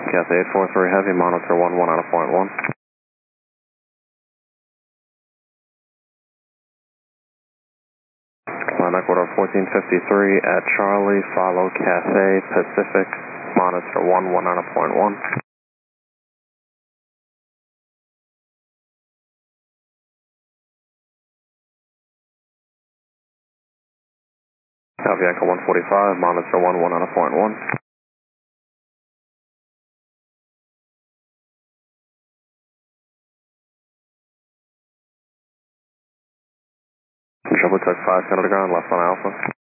Cathay 843 Heavy, monitor 11 out of point 1. Line Ecuador 1453 at Charlie, follow Cathay Pacific, monitor 11 out of point 1. Avianca 145, monitor 11 out of point 1. Trouble took 5 Canada ground, left on Alpha.